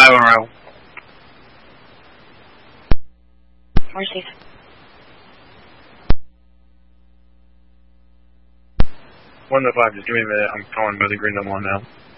Monroe. Where's Steve? 105, just give me a minute. I'm calling by the Green Double One now.